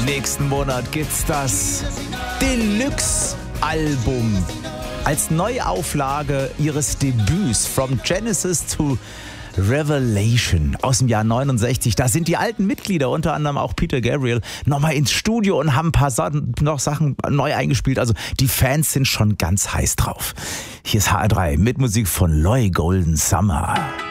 Nächsten Monat gibt's das Deluxe-Album als Neuauflage ihres Debüts From Genesis to Revelation aus dem Jahr 69. Da sind die alten Mitglieder, unter anderem auch Peter Gabriel, nochmal ins Studio und haben ein paar Sachen neu eingespielt. Also die Fans sind schon ganz heiß drauf. Hier ist HR3 mit Musik von Loy Golden Summer.